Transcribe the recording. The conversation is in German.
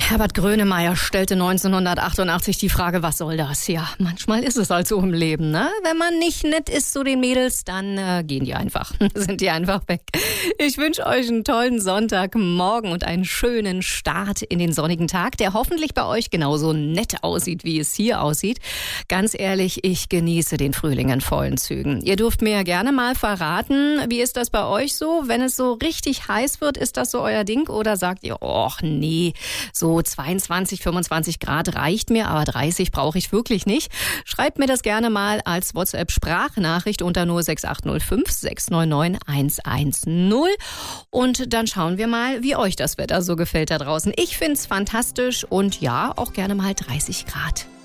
Herbert Grönemeyer stellte 1988 die Frage, was soll das? Ja, manchmal ist es halt so im Leben, ne? Wenn man nicht nett ist zu den Mädels, dann gehen die einfach, sind die einfach weg. Ich wünsche euch einen tollen Sonntagmorgen und einen schönen Start in den sonnigen Tag, der hoffentlich bei euch genauso nett aussieht, wie es hier aussieht. Ganz ehrlich, ich genieße den Frühling in vollen Zügen. Ihr dürft mir ja gerne mal verraten, wie ist das bei euch so? Wenn es so richtig heiß wird, ist das so euer Ding? Oder sagt ihr, och nee, so 22, 25 Grad reicht mir, aber 30 brauche ich wirklich nicht. Schreibt mir das gerne mal als WhatsApp-Sprachnachricht unter 06805 699 110 und dann schauen wir mal, wie euch das Wetter so gefällt da draußen. Ich find's fantastisch und ja, auch gerne mal 30 Grad.